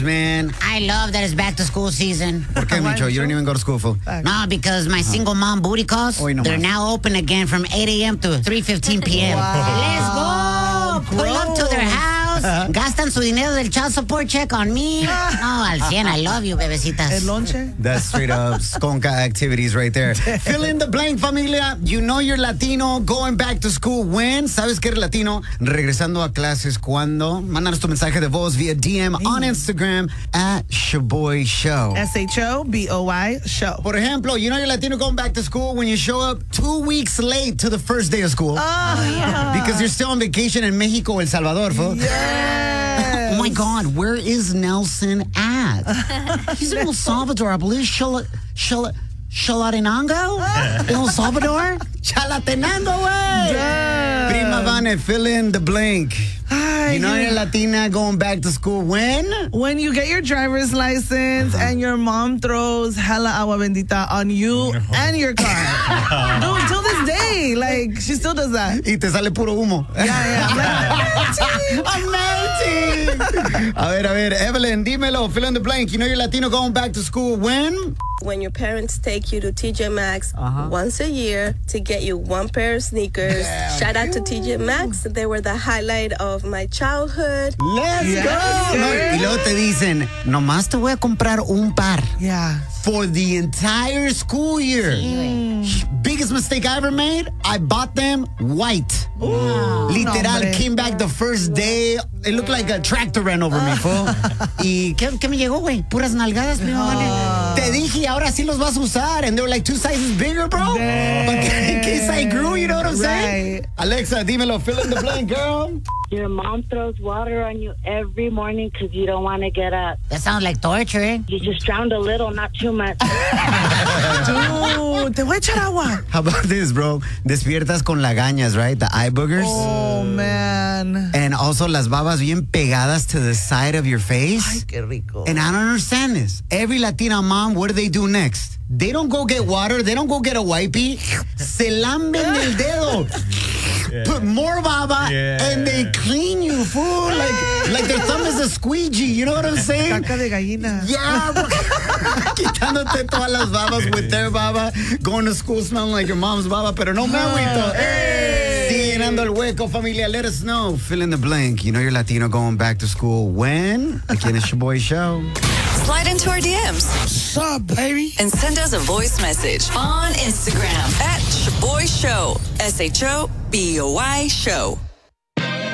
Man. I love that it's back to school season. ¿Por qué, Micho? You don't even go to school, fool. No, because my single mom booty calls, they're now open again from 8 a.m. to 3:15 p.m. Let's go! Pull up to their house. Gastan su dinero del child support check on me. No, al 100. I love you, bebecitas. El lonche? That's straight up skonka activities right there. Fill in the blank, familia. You know you're Latino going back to school when? ¿Sabes que eres Latino? Regresando a clases cuando? Mándanos tu mensaje de voz via DM on Instagram at Shaboy Show. SHOBOY Show. Por ejemplo, you know you're Latino going back to school when you show up 2 weeks late to the first day of school. Because you're still on vacation in Mexico, El Salvador, fool. Yes. Oh my God, where is Nelson at? He's in El Salvador, I believe. Chalatenango? El Salvador? Chalatenango, way! Prima Vane, fill in the blank. You know you're Latina going back to school when? When you get your driver's license and your mom throws hella agua bendita on you and your car. Dude, till this day, like, she still does that. Y te sale puro humo. Yeah. I'm melting. A ver, Evelyn, dímelo, fill in the blank. You know you're Latino going back to school when? When your parents take you to TJ Maxx once a year to get you one pair of sneakers. Shout out to TJ Maxx. They were the highlight of my childhood. Let's go. No, y luego te dicen, nomás te voy a comprar un par. Yeah. For the entire school year. Biggest mistake I ever made, I bought them white. Literal, came back the first day. It looked like a tractor ran over me, fool. ¿Y qué me llegó, güey? Puras nalgadas, prima Vane. Te dije, ahora sí los vas a usar. And they were like 2 sizes bigger, bro. But in case I grew, you know what I'm saying? Alexa, dímelo, fill in the blank, girl. Your mom throws water on you every morning because you don't want to get up. That sounds like torture, eh? You just drowned a little, not too much. Dude, te voy a echar agua. How about this, bro? Despiertas con lagañas, right? The eye boogers. Oh, man. And also las babas bien pegadas to the side of your face. Ay, qué rico. And I don't understand this. Every Latina mom, what do they do next? They don't go get water. They don't go get a wipey. Se lamben el dedo. Put more baba and they clean you, fool. Like their thumb is a squeegee. You know what I'm saying? Caca de gallina. Yeah, bro. Quitándote todas las babas with their baba. Going to school smelling like your mom's baba, pero no me agüito. Sigue llenando el hueco, familia. Let us know. Fill in the blank. You know you're Latino going back to school when? Again, it's your boy Show. Slide into our DMs. What's up, baby? And send us a voice message on Instagram at Shaboy Show. SHOBOY Show.